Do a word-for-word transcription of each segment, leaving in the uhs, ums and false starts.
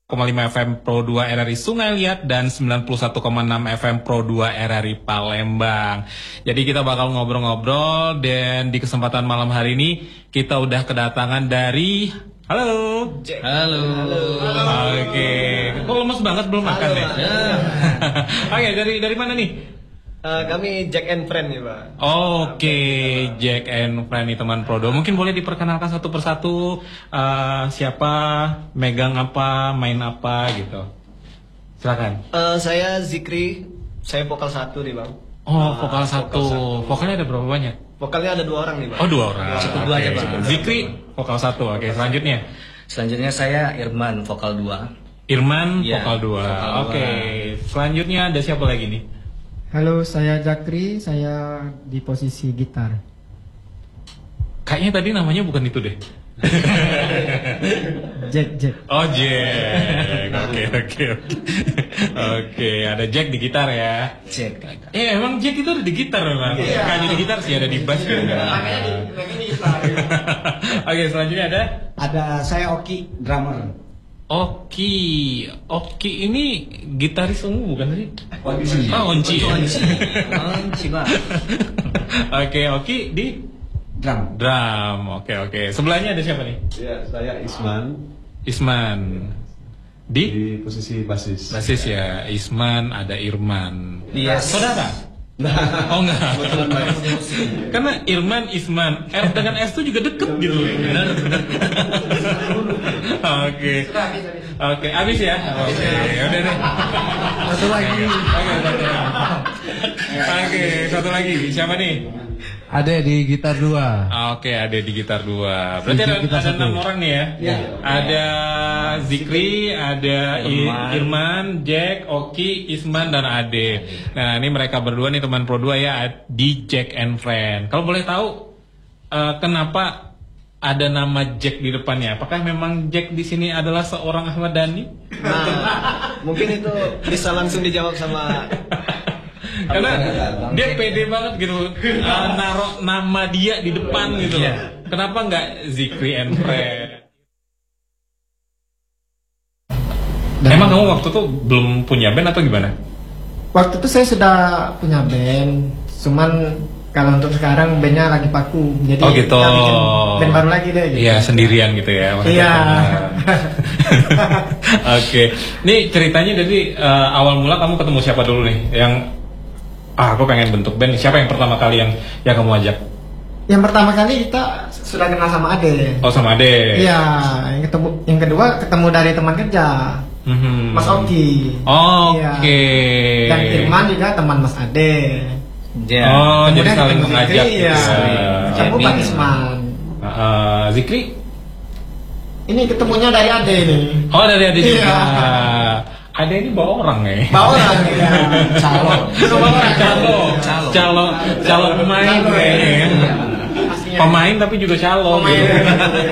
koma lima F M Pro dua R R I Sungai Liat dan sembilan puluh satu koma enam F M Pro dua R R I Palembang. Jadi kita bakal ngobrol-ngobrol dan di kesempatan malam hari ini kita udah kedatangan dari halo. Jack. Halo. Halo. Oke. Kok lemes banget belum makan ya? Oke, dari dari mana nih? Uh, kami Jack and Friend nih, Pak. Oke, okay. Jack and Friend nih teman Prodo. Mungkin boleh diperkenalkan satu persatu uh, siapa, megang apa, main apa gitu. Silakan. Uh, saya Zikri, saya vokal satu nih, Bang. Oh, vokal uh, satu. Vokal satu. Vokalnya ada berapa banyak? Vokalnya ada dua orang nih, Bang. Oh, dua orang. Cukup dua aja, Bang. Zikri, vokal satu. Oke, okay. Selanjutnya. Selanjutnya saya Irman, vokal dua. Irman, ya, vokal dua. Oke. Okay. Selanjutnya ada siapa lagi nih? Halo, saya Jakri, saya di posisi gitar. Kayaknya tadi namanya bukan itu deh. Jack, Jack. Oh, Jack. Oke, oke, oke. Oke, ada Jack di gitar ya. Jack. Eh, emang Jack itu ada di gitar memang. Iya. Kayaknya di gitar sih, ada di bass juga. Makanya di, di gitar. Oke, selanjutnya ada? Ada saya Oki, drummer. Oki, Oki ini gitaris ungu bukan sih? Onci. Oh, Onci. Onci. Onci, Pak. Oke, Oki di Drum. drum. Oke, oke. Sebelahnya ada siapa nih? Ya, saya Isman. Isman. Di? Di posisi basis. Basis ya. Isman, ada Irman. Yes. Saudara? Oh enggak. Karena Irman, Isman, R dengan S itu juga deket gitu. Benar, benar. Oke. Oke, habis ya. Oke, udah deh. Satu lagi. Oke, satu lagi. Oke, satu lagi. Siapa nih? Ada di gitar dua. Oke, ada di gitar dua. Berarti ada, Gitar ada satu. enam orang nih ya? Iya. Ada Zikri, ada I- Irman. Irman, Jack, Oki, Isman, dan Ade. Nah, ini mereka berdua nih teman Pro dua ya di Jack and Friend. Kalau boleh tahu uh, kenapa ada nama Jack di depannya? Apakah memang Jack di sini adalah seorang Ahmad Dhani? Nah, mungkin itu bisa langsung dijawab sama Karena dia pede banget gitu, uh, naruh nama dia di depan gitu loh. Kenapa nggak Zikri and Friend? Dan Emang kamu waktu itu belum punya band atau gimana? waktu itu saya sudah punya band, cuman kalau untuk sekarang bandnya lagi paku, jadi Oh, gitu. kita bikin band baru lagi deh. Gitu. Iya, sendirian gitu ya. maksudnya. Iya. Oke, nih ceritanya jadi uh, awal mula kamu ketemu siapa dulu nih? Yang ah, aku pengen bentuk band. Siapa yang pertama kali yang yang kamu ajak? Yang pertama kali kita sudah kenal sama Ade. Oh, sama Ade. Iya, yang ketemu, yang kedua ketemu dari teman kerja, Mhm. Mas Oki. Oke. Iya. Dan Irman juga teman Mas Ade. Ya. Oh, jadi Kemudian saling ketemu mengajak Zikri, gitu. iya. ya. Ketemu Pak Jadi- Isman. Uh, uh, Zikri? Ini ketemunya dari Ade nih. Oh, dari Ade juga. Iya. Ade ini bawa orang ya? Bawa orang ya. Calon. Bawa orang. Calo, Calo. calo, calo pemain Calo, kayaknya ya. Pastinya. Pemain tapi juga calo. Pemain. gitu.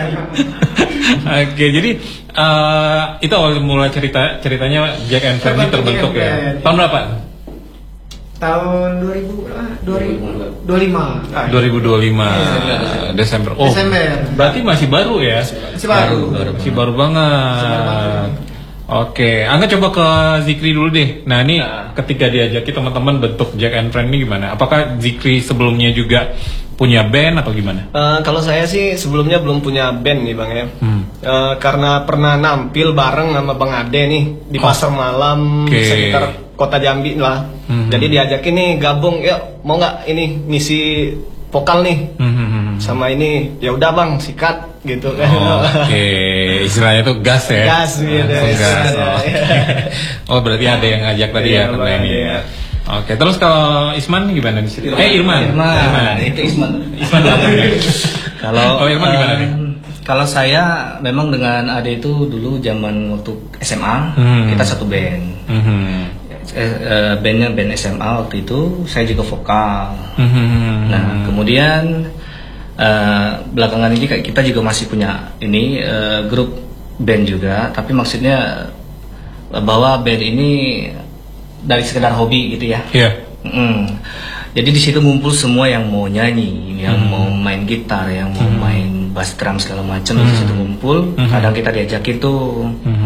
Oke, jadi eh, itu awal mula cerita ceritanya Jack and Friend ini terbentuk Jack and ya. Friend. Tahun berapa? Tahun dua ribu ah, dua ribu dua puluh lima. dua ribu dua puluh lima Desember. Oh, Desember. berarti masih baru ya? Masih baru. Masih baru banget. Oke, Angga coba ke Zikri dulu deh. Nah ini ketika diajaki teman-teman bentuk Jack and Friend ini gimana? Apakah Zikri sebelumnya juga punya band atau gimana? Uh, kalau saya sih sebelumnya belum punya band nih, Bang ya. Hmm. Uh, karena pernah nampil bareng sama Bang Ade nih di Oh. pasar malam Oke. sekitar Kota Jambi lah. Hmm. Jadi diajakin nih gabung, yuk mau nggak ini ngisi vokal nih Hmm. sama ini. Ya udah Bang, sikat gitu kan. Oke, istilahnya tuh gas ya. Gas gitu. Langsung gas. Iya. Oh, oh, berarti ada yang ngajak tadi Iya, ya karena Bang, ini. iya. Oke, terus kalau Isman gimana di situ? Eh, Irman. Irman. Itu Isman. Isman apa ya? Kalau Oh, Irman gimana em, nih? Kalau saya memang dengan Ade itu dulu zaman waktu S M A Hmm. kita satu band. Mhm. Eh, eh, bandnya band S M A waktu itu saya juga vokal. Mhm. Nah kemudian eh, belakangan ini kayak kita juga masih punya ini eh, grup band juga, tapi maksudnya eh, bahwa band ini dari sekedar hobi gitu ya. Iya. Mm. Jadi di situ ngumpul semua yang mau nyanyi, yang Hmm. mau main gitar, yang mau Hmm. main bass drum segala macam Hmm. di situ ngumpul. Hmm. Kadang kita diajakin tuh. Mhm.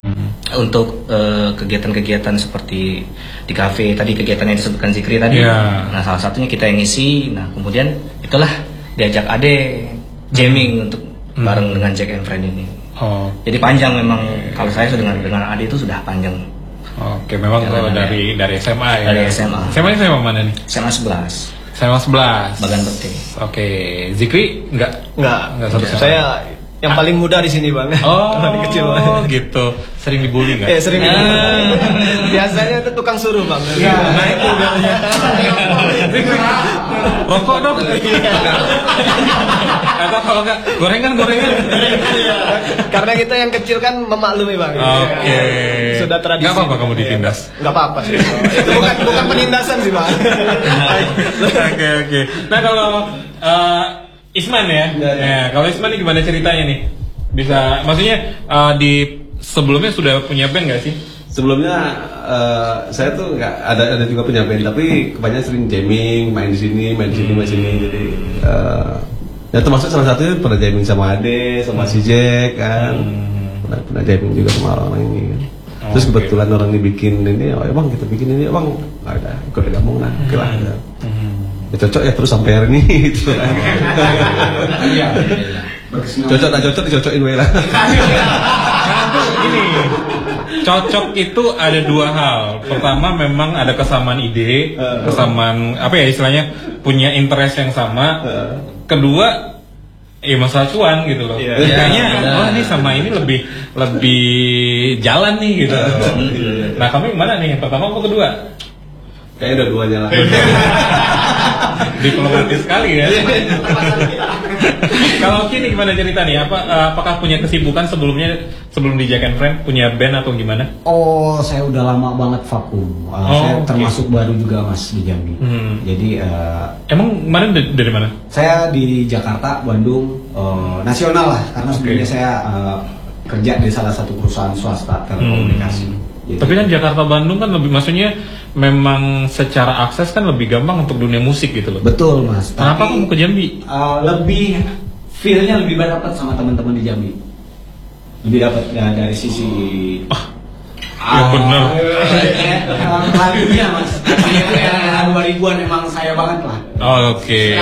untuk uh, kegiatan-kegiatan seperti di kafe tadi, kegiatan yang disebutkan Zikri tadi. Yeah. Nah, salah satunya kita yang ngisi. Nah, kemudian itulah diajak Ade jamming hmm. untuk bareng hmm. dengan Jack and Friend ini. Oh. Jadi panjang memang, kalau saya dengan dengan Ade itu sudah panjang. Oke, memang kalau dari dari S M A ya. Dari S M A. S M A S M A mana nih? S M A sebelas. S M A sebelas. Bagan Pete. Oke, Zikri enggak? Enggak. Enggak satu S M A. Saya yang paling muda di sini, Bang. Oh, paling kecil. gitu. Sering dibully nggak? Ya, sering dibully. Biasanya itu tukang suruh, Bang. Ya, nah itu biasanya. Rokok dong. Atau kalau nggak gorengan gorengan. Karena kita yang kecil kan memaklumi, Bang. Oke. Okay. Sudah tradisi. Nggak apa-apa kamu ditindas. Nggak apa-apa sih. Itu bukan bukan penindasan sih, Bang. Oke oke. Nah kalau uh, Isman ya, ya, ya. ya kalau Isman ini gimana ceritanya nih? Bisa, maksudnya uh, di sebelumnya sudah punya band nggak sih? Sebelumnya uh, saya tuh nggak ada ada juga punya band, tapi kebanyakan sering jamming, main di sini, main di sini, main di sini. Jadi uh, ya termasuk salah satunya pernah jamming sama Ade, sama si Jack kan, hmm. pernah, pernah jamming juga sama orang ini kan. Oh, terus kebetulan okay. orang ini bikin ini, oh ya bang kita bikin ini, bang ada ikut gabung lah, oke lah. Hmm. Ya cocok ya terus sampai hari ini gitu. Iya. Cocok dan cocok dicocokin wae lah. Ini cocok itu ada dua hal. Pertama memang ada kesamaan ide, kesamaan apa ya istilahnya punya interest yang sama. Kedua ya masalah cuan gitu loh. Yeah. Kayaknya Yeah. oh ini sama ini lebih lebih jalan nih gitu. Nah kamu yang mana nih? Yang pertama apa kedua? Kayaknya dua-duanya lah. Diplomatis sekali ya. Kalau kini gimana cerita nih? Apa apakah punya kesibukan sebelumnya sebelum di Jack and Friend punya band atau gimana? Oh, saya udah lama banget vakum. Uh, Oh, saya okay. termasuk baru juga Mas di Jambi. Hmm. Jadi uh, Emang mana dari, dari mana? saya di Jakarta, Bandung, uh, nasional lah. Karena sebelumnya Okay. saya uh, kerja di salah satu perusahaan swasta telekomunikasi. Hmm. Jadi, Tapi kan Jakarta Bandung kan lebih maksudnya memang secara akses kan lebih gampang untuk dunia musik gitu loh. betul Mas. Kenapa Tapi, kamu ke Jambi? uh, lebih feel-nya lebih dapat sama teman-teman di Jambi. Lebih dapat ya, dari sisi Ya bener. lagunya Mas. Itu era dua ribuan emang saya banget lah. Oh, Oke.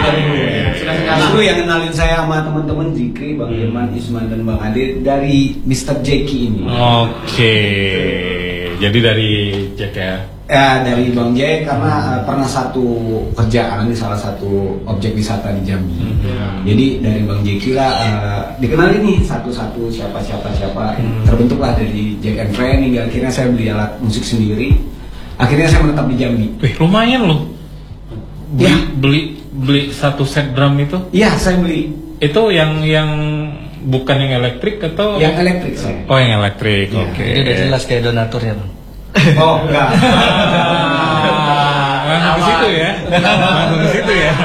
Itu yang kenalin saya sama teman-teman Zikri, Bang Irman, Isman dan Bang Ade dari mister Jeki ini. Oke. Jadi dari Jack ya. Ya dari Bang Jack karena uh, pernah satu kerjaan di salah satu objek wisata di Jambi. Hmm. Jadi dari Bang Jeki lah uh, dikenalin nih satu-satu siapa siapa siapa. Hmm. Terbentuklah dari Jack and Friend hingga akhirnya saya beli alat musik sendiri. Akhirnya saya menetap di Jambi. Wih, lumayan loh. Beli, Ya. beli beli satu set drum itu. Iya saya beli Itu yang yang bukan yang elektrik atau yang elektrik saya. Oh, yang elektrik. Iya. Oke. Jadi udah jelas kayak donaturnya, Bang. Oh enggak. Ah, langsung ke situ ya. Langsung ke situ ya.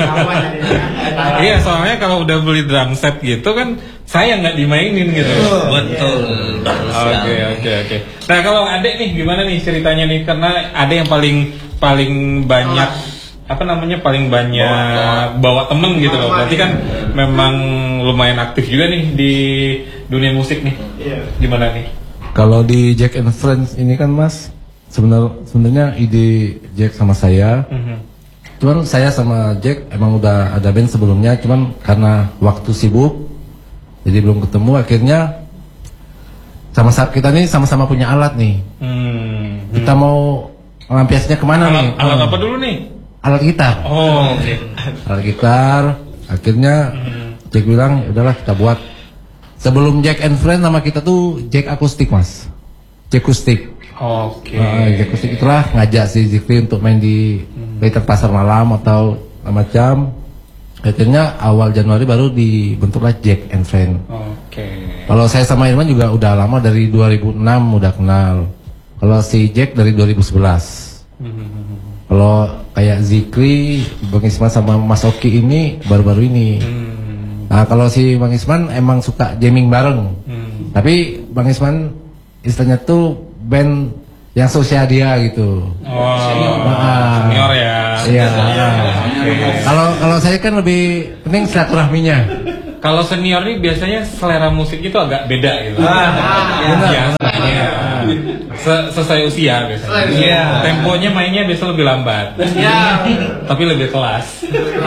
Iya, soalnya kalau udah beli drum set gitu kan saya nggak dimainin gitu. Betul. Oke oke oke. Nah kalau adek nih gimana nih ceritanya nih, karena ada yang paling paling banyak apa namanya paling banyak bawa temen gitu loh. Berarti kan memang lumayan aktif juga nih di dunia musik nih. Gimana nih? Kalau di Jack and Friends ini kan Mas, sebenarnya sebenarnya ide Jack sama saya. Mhm. Cuman saya sama Jack emang udah ada band sebelumnya, cuman karena waktu sibuk, jadi belum ketemu. Akhirnya sama kita nih sama-sama punya alat nih. Hmm. Kita mau melampiasnya kemana Alat, nih? alat Hmm. apa dulu nih? Alat gitar. Oh oke. Alat gitar. Akhirnya Jack bilang, "Ya udahlah kita buat." Sebelum Jack and Friend nama kita tuh Jack Akustik Mas. Jack Akustik. Oke. Uh, Jack Akustik itulah ngajak si Zikri untuk main di Peter Pasar Malam atau macam. Akhirnya awal Januari baru dibentuklah Jack and Friend. Oke. Kalau saya sama Irman juga udah lama, dari dua ribu enam udah kenal. Kalau si Jack dari dua ribu sebelas. Kalau kayak Zikri, Bang Isman sama Mas Oki ini baru-baru ini. Nah kalau si Bang Isman emang suka jamming bareng. Tapi Bang Isman istilahnya tuh band yang sosial dia gitu. Oh, Nah, senior ya. Iya. Kalau kalau saya kan lebih penting silaturahminya. kalau senior nih biasanya selera musik itu agak beda gitu. Ah, biasanya. Se- Selesai usia biasanya. Iya. Temponya mainnya biasa lebih lambat. Ya. Tapi lebih kelas.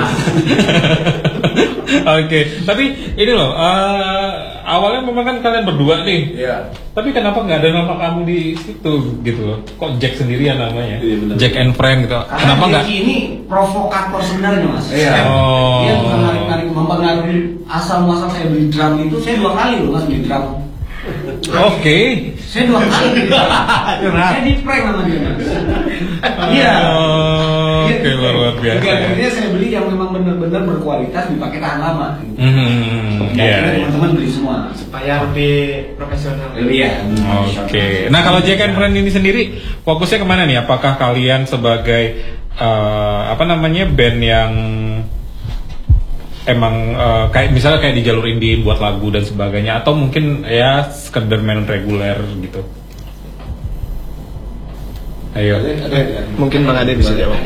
Oke, tapi ini loh, eh, awalnya memang kan kalian berdua nih. Iya. Tapi kenapa nggak ada nama kamu di situ gitu loh? Kok Jack sendirian namanya? Iya, benar. Jack and Friend gitu. Karena Kenapa nggak? Jackie ini provokator sebenarnya mas. Iya. Oh. Dia bukan narik-narik mempengaruhi asal muasal saya beli drum itu. Saya dua kali loh mas beli drum. Oke. Saya dua kali. Saya di prank sama dia mas. Iya. Oh, Oke, Dia- luar biasa. Juga akhirnya saya beli yang memang benar-benar berkualitas dipakai tahan lama. Hmm, Dan iya. akhirnya iya. teman-teman beli semua. Supaya lebih profesional. Iya. Oke. Nah kalau Jack and Friend ini sendiri fokusnya kemana nih? Apakah kalian sebagai eh, apa namanya band yang emang eh, kayak misalnya kayak di jalur indie buat lagu dan sebagainya, atau mungkin ya sekedar main reguler gitu? Ayo. Mungkin Bang Ade bisa jawab.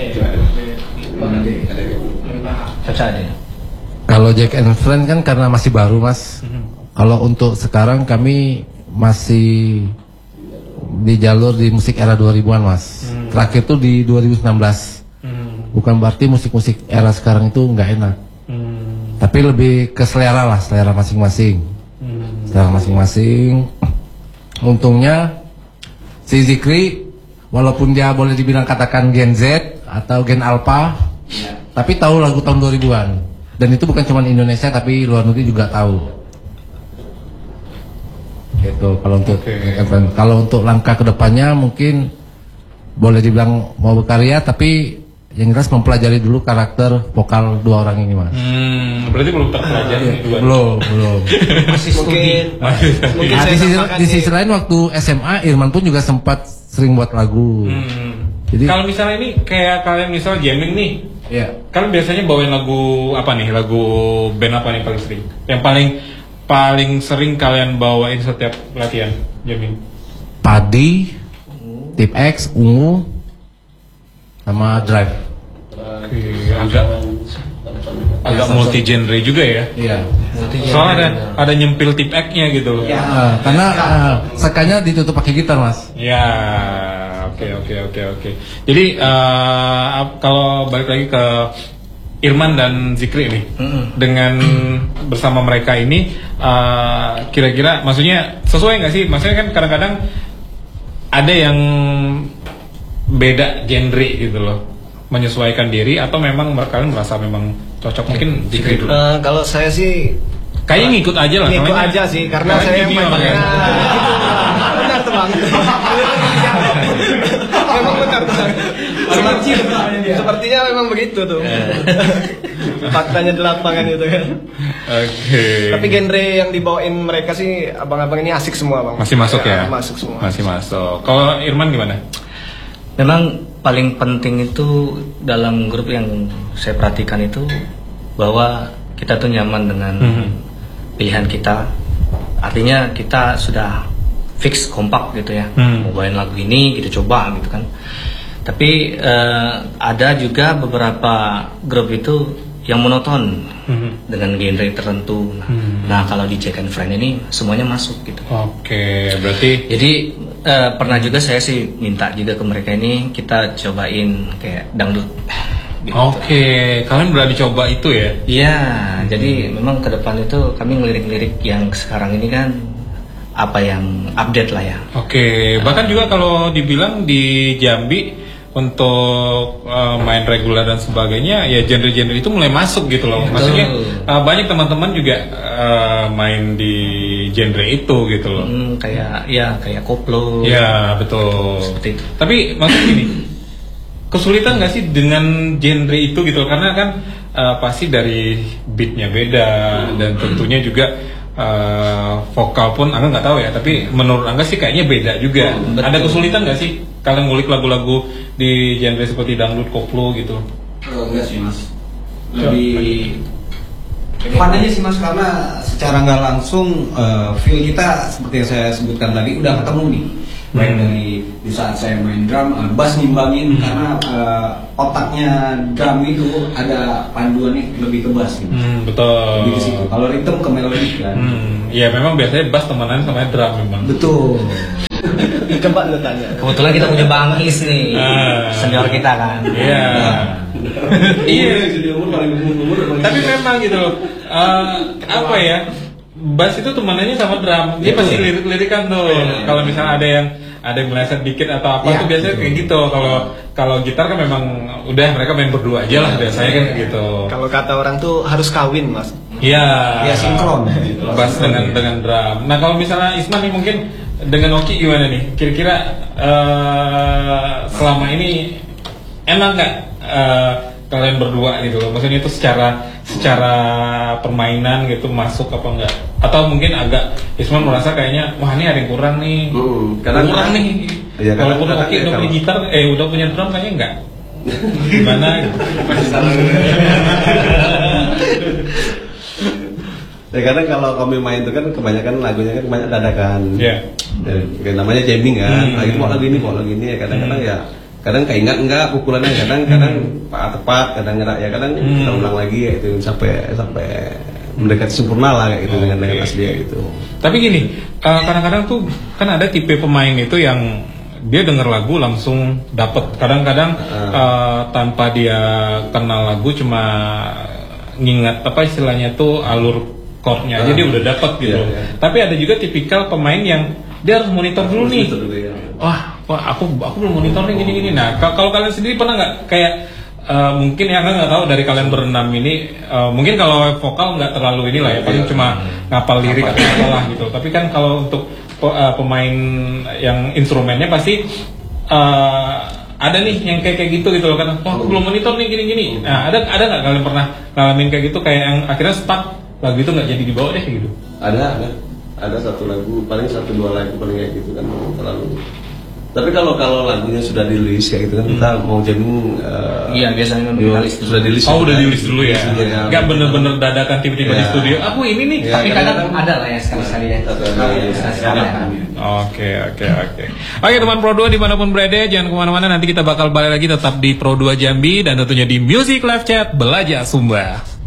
Caca deh. Kalau Jack and Friend kan karena masih baru mas. Kalau untuk sekarang kami masih di jalur di musik era dua ribuan mas. Terakhir tuh di dua ribu sembilan belas. Bukan berarti musik-musik era sekarang itu nggak enak. Tapi lebih ke selera lah, selera masing-masing. Selera masing-masing. Untungnya si Zikri walaupun dia boleh dibilang katakan Gen Z atau Gen Alpha, tapi tahu lagu tahun dua ribuan. Dan itu bukan cuma Indonesia tapi luar negeri juga tahu. Gitu. Kalau untuk Oke. kalau untuk langkah kedepannya mungkin boleh dibilang mau berkarya, tapi yang jelas mempelajari dulu karakter vokal dua orang ini mas. Hmm, berarti belum terpelajari nih dua. Belum, belum. Mungkin mungkin Nah, saya di, sisi, tambahkan di nih. sisi lain waktu S M A Irman pun juga sempat sering buat lagu. Hmm. Jadi- kalau misalnya ini kayak kalian misal jamming nih, Iya. kalian biasanya bawain lagu apa nih? Lagu band apa nih paling sering? Yang paling paling sering kalian bawain setiap latihan jamming? Padi, Tip X, Ungu, sama Drive. Oke, agak agak multi genre juga ya. Iya. Soalnya ada ada nyempil tip X-nya gitu. Ya. Ah, karena ah, sekanya ditutup pakai gitar mas. Ya, oke oke oke oke. Jadi eh, ap- kalau balik lagi ke Irman dan Zikri nih, dengan bersama mereka ini, eh, kira-kira, maksudnya sesuai nggak sih? Maksudnya kan kadang-kadang ada yang beda genre gitu loh, menyesuaikan diri atau memang kalian merasa memang cocok? Mungkin Zikri dulu. Eh, kalau saya sih Kayaknya ngikut aja lah. ngikut soalnya- aja sih karena kalian saya junior memang ya. gitu. Benar tuh Bang. Memang benar tuh. Seperti, sepertinya memang begitu tuh. Faktanya di lapangan itu kan. Oke. Tapi genre yang dibawain mereka sih abang-abang ini asik semua Bang. Masih masuk ya? Masuk semua. Masih masuk. Kalau Irman gimana? Memang paling penting itu dalam grup yang saya perhatikan itu bahwa kita tuh nyaman dengan Mhm. pilihan kita. Artinya kita sudah fix kompak gitu ya. Hmm. Mau bawain lagu ini kita coba gitu kan. Tapi eh, ada juga beberapa grup itu yang monoton Mhm. dengan genre tertentu. Nah, Hmm. nah, kalau di Jack and Friend ini semuanya masuk gitu. Oke, berarti Jadi eh, pernah juga saya sih minta juga ke mereka ini kita cobain kayak dangdut. Gitu. oke, kalian berani coba itu ya? Iya, jadi memang ke depan itu kami ngelirik-lirik yang sekarang ini kan apa yang update lah ya. Oke, bahkan juga kalau dibilang di Jambi untuk uh, main reguler dan sebagainya, ya genre-genre itu mulai masuk gitu loh. Betul. Maksudnya uh, banyak teman-teman juga uh, main di genre itu gitu loh. Hmm, kayak ya kayak koplo. Ya betul. Seperti itu. Tapi maksud gini, kesulitan nggak sih dengan genre itu gitu? Karena kan uh, pasti dari beatnya beda dan tentunya juga uh, vokal pun Angga nggak tahu ya. Tapi menurut Angga sih kayaknya beda juga. Betul. Ada kesulitan nggak sih kalian ngulik lagu-lagu di genre seperti dangdut, koplo gitu? Oh, enggak sih mas. Lebih fun aja sih mas karena secara nggak langsung eh, feel kita seperti yang saya sebutkan tadi udah ketemu nih. Baik Hmm. dari di saat saya main drum, uh, bass ngimbangin karena uh, otaknya drum itu ada panduannya lebih ke bass gitu. Hmm, betul. Lebih ke situ. Kalau rhythm ke melodi kan. Hmm, ya memang biasanya bass temenan sama drum memang. Betul. Coba lu tanya. Kebetulan kita punya Bang Is nih, Ah. senior kita kan. Iya. Iya. Jadi umur paling umur paling. Tapi memang gitu loh. eh, apa ya? Bass itu temanannya sama drum. Dia pasti lirik-lirikan tuh. Kalau misalnya ada yang ada yang meleset dikit atau apa Ya, tuh biasanya kayak gitu. Kalau kalau gitar kan memang udah mereka main berdua aja lah biasanya kan gitu. Kalau kata orang tuh harus kawin, Mas. Iya. Ya sinkron. Bass dengan dengan drum. Nah kalau misalnya Isman nih mungkin dengan Oki gimana nih? Kira-kira eh, selama ini enak nggak eh, kalian berdua gitu loh? Maksudnya itu secara secara permainan gitu masuk apa enggak? Atau mungkin agak Isman merasa kayaknya wah ini ada yang kurang nih, Hmm, kadang- kurang nih. Iya, kadang- Walaupun kadang Oki ya udah punya kalau- gitar, eh udah punya drum kayaknya enggak. Gimana? Ya kadang kalau kami main itu kan kebanyakan lagunya kan banyak dadakan. Iya. Dan kayak namanya jamming kan. Hmm. Lagi mau lagi ini, mau lagi ini ya kadang-kadang ya kadang keingat enggak pukulannya kadang-kadang pak tepat kadang enggak ya kadang Hmm. kita ulang lagi ya itu sampai sampai mendekati sempurna lah kayak gitu dengan dengan Oke. asli ya gitu. Tapi gini, eh, kadang-kadang tuh kan ada tipe pemain itu yang dia denger lagu langsung dapet. Kadang-kadang eh, tanpa dia kenal lagu cuma ngingat apa istilahnya tuh alur chordnya aja Ah. dia udah dapet gitu. Iya, iya. Tapi ada juga tipikal pemain yang dia harus monitor dulu nih. Itu dulu ya. Wah, wah aku aku belum monitor nih gini-gini. Nah, ka- kalau kalian sendiri pernah nggak kayak eh, mungkin ya kan nggak tahu dari kalian berenam ini eh, mungkin kalau vokal nggak terlalu ini lah ya paling cuma ngapal lirik atau apalah gitu. Tapi kan kalau untuk pe- eh, pemain yang instrumennya pasti eh, ada nih yang kayak kayak gitu gitu loh kan. Wah, aku belum monitor nih gini-gini. Nah, ada ada nggak kalian pernah ngalamin kayak gitu kayak yang akhirnya stuck lagu itu nggak jadi dibawa deh kayak gitu. Ada, ada, ada satu lagu, paling satu dua lagu paling kayak gitu kan terlalu. Tapi kalau kalau lagunya sudah di-list kayak gitu kan kita mau jamming. eh, Iya, biasanya udah yo- di-list dulu. sudah di-list. Oh udah di list dulu ya, Iya, iya. nggak bener-bener dadakan tiba-tiba di Iya. studio. Aku ini nih. Iya. Tapi kadang kadang-kadang- ada lah ya sekali-sekali ya. Sekali-sekali, iya. Sekali-sekali ya. Oke oke oke. Oke teman Pro dua dimanapun berada jangan kemana-mana nanti kita bakal balik lagi tetap di Pro dua Jambi dan tentunya di Music Live Chat Belajar Sumba.